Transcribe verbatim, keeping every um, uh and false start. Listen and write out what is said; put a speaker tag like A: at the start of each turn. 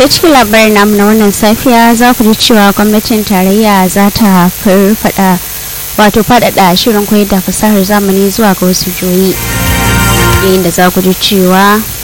A: ta cikin labarin namu na wannan safiya za ku ji cewa gwamnatin tarayya za ta farfada wato faɗaɗa shirin koyar da fasahar zamani zuwa ga wasu jihohi yayin da za ku ji cewa